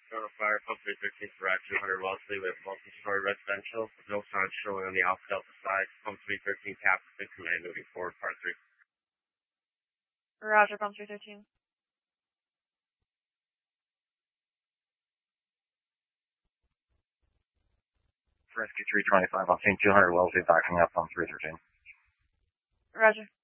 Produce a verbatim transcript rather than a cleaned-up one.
Zone of fire, pump three thirteen for Route two hundred Wellesley with multi-story residential. No signs showing on the Alpha Delta side. Pump three thirteen Captain Command moving forward, part three. Roger, pump three thirteen. Rescue three twenty-five, I'll see two hundred Wellesley backing up on three thirteen. Roger.